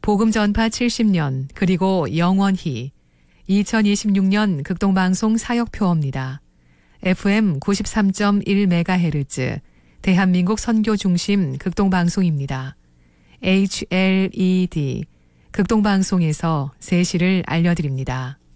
복음 전파 70년 그리고 영원히 2026년 극동방송 사역표어입니다. FM 93.1MHz 대한민국 선교중심 극동방송입니다. HLED 극동방송에서 세시를 알려드립니다.